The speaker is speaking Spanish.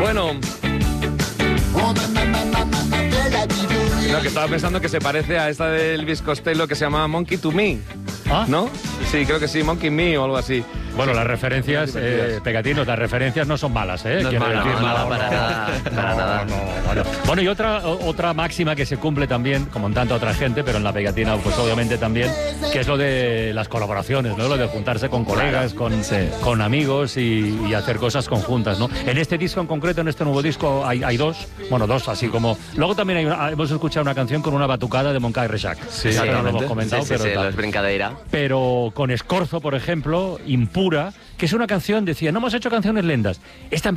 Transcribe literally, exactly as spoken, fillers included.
Bueno. No, que estaba pensando que se parece a esta de Elvis Costello que se llama Monkey to Me. ¿Ah? ¿No? Sí, creo que sí, Monkey Me o algo así. Bueno, las referencias, eh, Pegatinos, las referencias no son malas, ¿eh? No es Quiero mala, decir, no, mala no, para no, nada, no, para nada. no, bueno. Bueno, y otra, otra máxima que se cumple también, como en tanta otra gente, pero en la Pegatina, pues obviamente también, que es lo de las colaboraciones, ¿no? Lo de juntarse con colegas, con, Sí. con amigos y, y hacer cosas conjuntas, ¿no? En este disco en concreto, en este nuevo disco, hay, hay dos, bueno, dos así como... Luego también hay una, hemos escuchado una canción con una batucada de Moncada y Rexach. Sí, Ya sí, no lo hemos sí, comentado, Sí, sí, pero... sí, tal. los brincadeira. Pero con Escorzo, por ejemplo, Impura, que es una canción, decía, no hemos hecho canciones lentas. Esta empieza